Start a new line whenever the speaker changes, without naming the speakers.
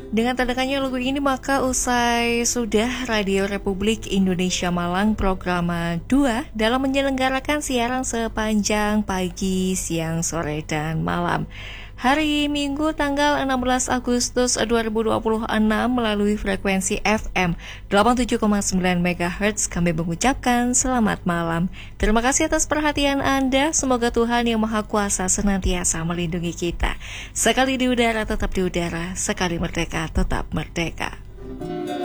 Dengan terdengarnya lagu ini maka usai sudah Radio Republik Indonesia Malang Programa 2 dalam menyelenggarakan siaran sepanjang pagi, siang, sore, dan malam. Hari Minggu tanggal 16 Agustus 2026 melalui frekuensi FM 87,9 MHz kami mengucapkan selamat malam. Terima kasih atas perhatian Anda. Semoga Tuhan Yang Maha Kuasa senantiasa melindungi kita. Sekali di udara tetap di udara, sekali merdeka tetap merdeka.